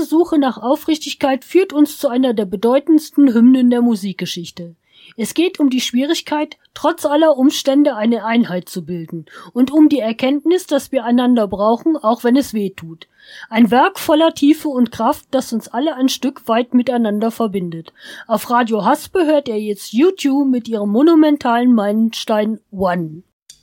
Diese Suche nach Aufrichtigkeit führt uns zu einer der bedeutendsten Hymnen der Musikgeschichte. Es geht um die Schwierigkeit, trotz aller Umstände eine Einheit zu bilden und um die Erkenntnis, dass wir einander brauchen, auch wenn es weh tut. Ein Werk voller Tiefe und Kraft, das uns alle ein Stück weit miteinander verbindet. Auf Radio Haspe hört ihr jetzt U2 mit ihrem monumentalen Meilenstein One.